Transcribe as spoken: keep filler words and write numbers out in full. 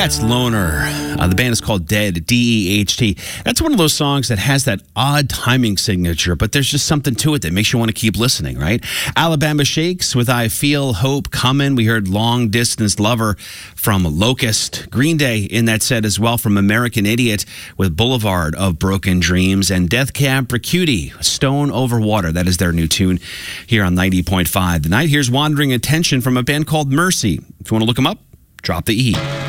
That's Loner. Uh, the band is called Dead, D E H T. That's one of those songs that has that odd timing signature, but there's just something to it that makes you want to keep listening, right? Alabama Shakes with I Feel Hope Coming. We heard Long Distance Lover from Locust. Green Day in that set as well from American Idiot with Boulevard of Broken Dreams. And Death Cab for Cutie, Stone Over Water. That is their new tune here on ninety point five. Tonight, here's Wandering Attention from a band called Mercy. If you want to look them up, drop the E.